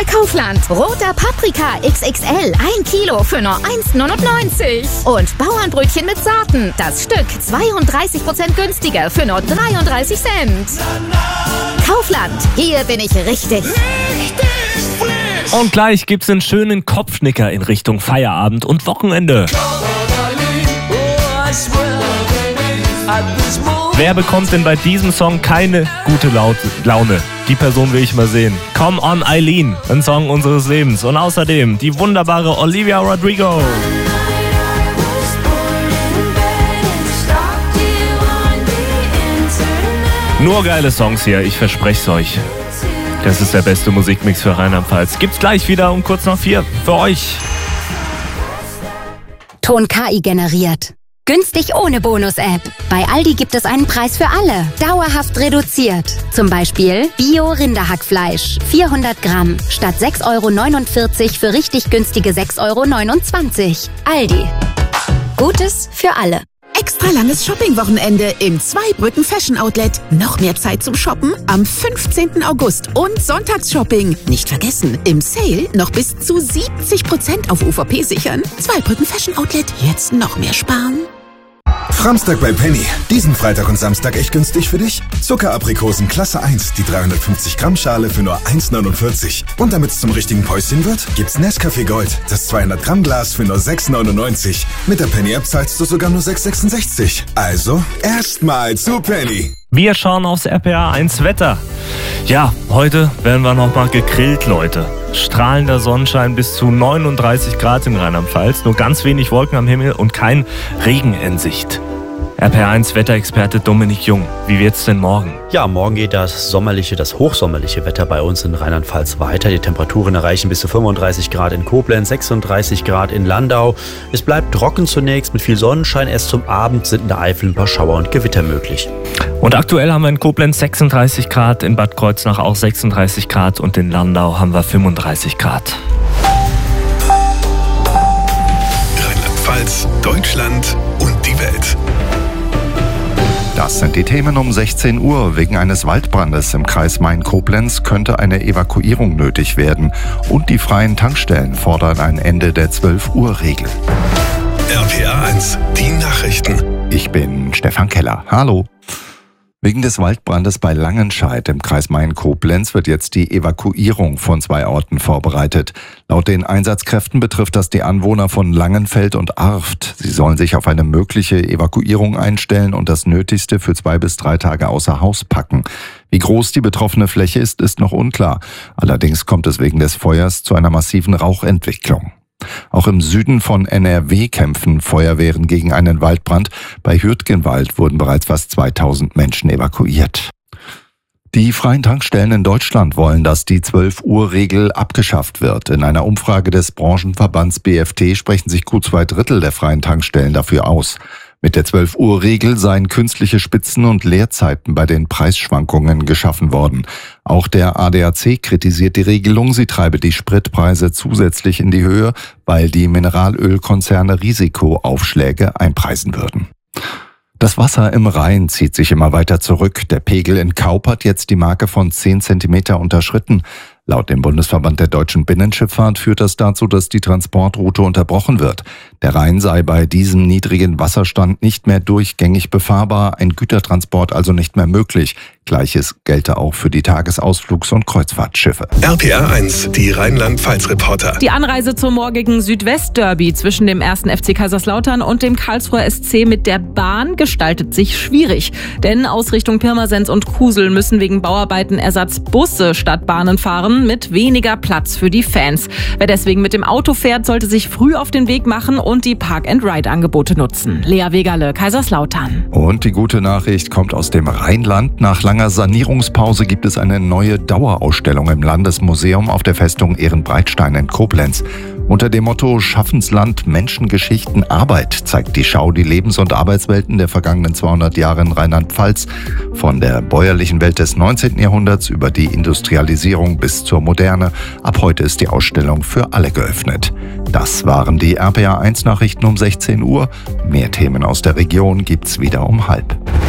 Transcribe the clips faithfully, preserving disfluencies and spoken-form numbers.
bei Kaufland. Roter Paprika X X L, ein Kilo für nur eins neunundneunzig. Und Bauernbrötchen mit Sorten, das Stück zweiunddreißig Prozent günstiger für nur dreiunddreißig Cent. Kaufland, hier bin ich richtig. Und gleich gibt's einen schönen Kopfnicker in Richtung Feierabend und Wochenende. Wer bekommt denn bei diesem Song keine gute Laune? Die Person will ich mal sehen. Come on Eileen, ein Song unseres Lebens. Und außerdem die wunderbare Olivia Rodrigo. Nur geile Songs hier, ich verspreche es euch. Das ist der beste Musikmix für Rheinland-Pfalz. Gibt's gleich wieder um kurz nach vier für euch. Ton K I generiert. Günstig ohne Bonus-App. Bei Aldi gibt es einen Preis für alle. Dauerhaft reduziert. Zum Beispiel Bio-Rinderhackfleisch. vierhundert Gramm. Statt sechs Euro neunundvierzig für richtig günstige sechs Euro neunundzwanzig. Aldi. Gutes für alle. Extra langes Shopping-Wochenende im Zweibrücken Fashion Outlet. Noch mehr Zeit zum Shoppen am fünfzehnten August und Sonntagsshopping. Nicht vergessen, im Sale noch bis zu siebzig Prozent auf U V P sichern. Zweibrücken Fashion Outlet, jetzt noch mehr sparen. Framstag bei Penny. Diesen Freitag und Samstag echt günstig für dich? Zuckeraprikosen Klasse eins, die dreihundertfünfzig Gramm Schale für nur eins neunundvierzig. Und damit es zum richtigen Päuschen wird, gibt's Nescafé Gold, das zweihundert Gramm Glas für nur sechs neunundneunzig. Mit der Penny-App zahlst du sogar nur sechs sechsundsechzig. Also, erstmal zu Penny. Wir schauen aufs R P A eins Wetter. Ja, heute werden wir nochmal gegrillt, Leute. Strahlender Sonnenschein bis zu neununddreißig Grad in Rheinland-Pfalz. Nur ganz wenig Wolken am Himmel und kein Regen in Sicht. R P A eins Wetterexperte Dominik Jung, wie wird's denn morgen? Ja, morgen geht das sommerliche, das hochsommerliche Wetter bei uns in Rheinland-Pfalz weiter. Die Temperaturen erreichen bis zu fünfunddreißig Grad in Koblenz, sechsunddreißig Grad in Landau. Es bleibt trocken zunächst mit viel Sonnenschein. Erst zum Abend sind in der Eifel ein paar Schauer und Gewitter möglich. Und aktuell haben wir in Koblenz sechsunddreißig Grad, in Bad Kreuznach auch sechsunddreißig Grad und in Landau haben wir fünfunddreißig Grad. Rheinland-Pfalz, Deutschland und die Welt. Das sind die Themen um sechzehn Uhr. Wegen eines Waldbrandes im Kreis Main-Koblenz könnte eine Evakuierung nötig werden. Und die freien Tankstellen fordern ein Ende der zwölf Uhr Regel. R P A eins, die Nachrichten. Ich bin Stefan Keller. Hallo. Wegen des Waldbrandes bei Langenscheid im Kreis Main-Koblenz wird jetzt die Evakuierung von zwei Orten vorbereitet. Laut den Einsatzkräften betrifft das die Anwohner von Langenfeld und Arft. Sie sollen sich auf eine mögliche Evakuierung einstellen und das Nötigste für zwei bis drei Tage außer Haus packen. Wie groß die betroffene Fläche ist, ist noch unklar. Allerdings kommt es wegen des Feuers zu einer massiven Rauchentwicklung. Auch im Süden von N R W kämpfen Feuerwehren gegen einen Waldbrand. Bei Hürtgenwald wurden bereits fast zweitausend Menschen evakuiert. Die freien Tankstellen in Deutschland wollen, dass die zwölf Uhr Regel abgeschafft wird. In einer Umfrage des Branchenverbands B F T sprechen sich gut zwei Drittel der freien Tankstellen dafür aus. Mit der zwölf Uhr Regel seien künstliche Spitzen und Leerzeiten bei den Preisschwankungen geschaffen worden. Auch der A D A C kritisiert die Regelung, sie treibe die Spritpreise zusätzlich in die Höhe, weil die Mineralölkonzerne Risikoaufschläge einpreisen würden. Das Wasser im Rhein zieht sich immer weiter zurück. Der Pegel in Kaup hat jetzt die Marke von zehn Zentimeter unterschritten. Laut dem Bundesverband der deutschen Binnenschifffahrt führt das dazu, dass die Transportroute unterbrochen wird. Der Rhein sei bei diesem niedrigen Wasserstand nicht mehr durchgängig befahrbar, ein Gütertransport also nicht mehr möglich. Gleiches gelte auch für die Tagesausflugs- und Kreuzfahrtschiffe. R P A eins, die Rheinland-Pfalz-Reporter. Die Anreise zum morgigen Südwest-Derby zwischen dem ersten F C Kaiserslautern und dem Karlsruher S C mit der Bahn gestaltet sich schwierig. Denn aus Richtung Pirmasens und Kusel müssen wegen Bauarbeiten Ersatzbusse statt Bahnen fahren, mit weniger Platz für die Fans. Wer deswegen mit dem Auto fährt, sollte sich früh auf den Weg machen und die Park-and-Ride-Angebote nutzen. Lea Wegerle, Kaiserslautern. Und die gute Nachricht kommt aus dem Rheinland. Nach langer Sanierungspause gibt es eine neue Dauerausstellung im Landesmuseum auf der Festung Ehrenbreitstein in Koblenz. Unter dem Motto Schaffensland, Menschen, Geschichten, Arbeit zeigt die Schau die Lebens- und Arbeitswelten der vergangenen zweihundert Jahre in Rheinland-Pfalz. Von der bäuerlichen Welt des neunzehnten Jahrhunderts über die Industrialisierung bis zur Moderne. Ab heute ist die Ausstellung für alle geöffnet. Das waren die R P A eins Nachrichten um sechzehn Uhr. Mehr Themen aus der Region gibt's wieder um halb.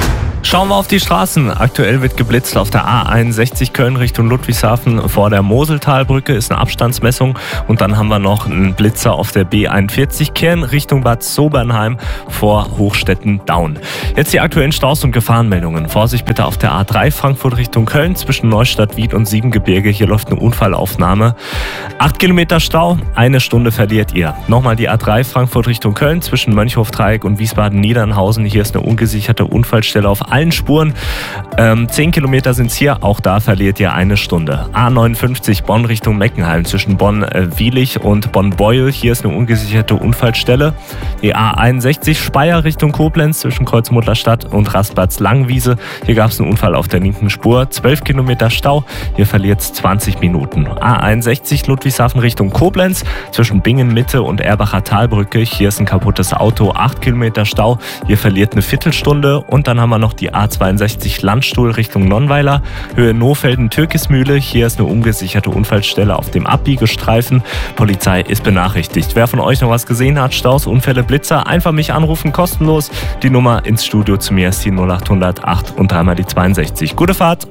Schauen wir auf die Straßen. Aktuell wird geblitzt auf der A einundsechzig Köln Richtung Ludwigshafen. Vor der Moseltalbrücke ist eine Abstandsmessung. Und dann haben wir noch einen Blitzer auf der B einundvierzig Kern Richtung Bad Sobernheim vor Hochstetten-Daun. Jetzt die aktuellen Staus- und Gefahrenmeldungen. Vorsicht bitte auf der A drei Frankfurt Richtung Köln zwischen Neustadt, Wied und Siebengebirge. Hier läuft eine Unfallaufnahme. Acht Kilometer Stau, eine Stunde verliert ihr. Nochmal die A drei Frankfurt Richtung Köln zwischen Mönchhof-Dreieck und Wiesbaden-Niedernhausen. Hier ist eine ungesicherte Unfallstelle auf allen Spuren. Ähm, zehn Kilometer sind es hier, auch da verliert ihr eine Stunde. A neunundfünfzig Bonn Richtung Meckenheim zwischen Bonn-Wielich und Bonn-Beuel. Hier ist eine ungesicherte Unfallstelle. Die A einundsechzig Speyer Richtung Koblenz zwischen Kreuzmutterstadt und Raspatz-Langwiese. Hier gab es einen Unfall auf der linken Spur. zwölf Kilometer Stau, hier verliert es zwanzig Minuten. A einundsechzig Ludwigshafen Richtung Koblenz zwischen Bingen-Mitte und Erbacher Talbrücke. Hier ist ein kaputtes Auto, acht Kilometer Stau, hier verliert eine Viertelstunde. Und dann haben wir noch die A zweiundsechzig Landstuhl Richtung Nonnweiler, Höhe Nohfelden-Türkismühle. Hier ist eine ungesicherte Unfallstelle auf dem Abbiegestreifen. Polizei ist benachrichtigt. Wer von euch noch was gesehen hat, Staus, Unfälle, Blitzer, einfach mich anrufen, kostenlos. Die Nummer ins Studio zu mir ist die null acht null acht und dreimal die zweiundsechzig. Gute Fahrt!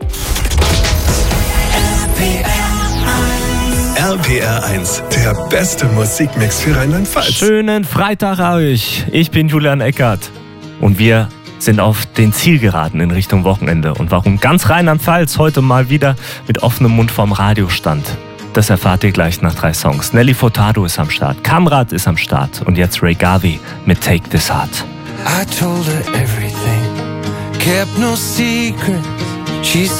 R P R eins, der beste Musikmix für Rheinland-Pfalz. Schönen Freitag euch. Ich bin Julian Eckert und wir sind auf den Zielgeraden in Richtung Wochenende. Und warum ganz Rheinland-Pfalz heute mal wieder mit offenem Mund vorm Radio stand, das erfahrt ihr gleich nach drei Songs. Nelly Furtado ist am Start, Kamrat ist am Start und jetzt Ray Garvey mit Take This Heart. I told her everything, kept no secret. She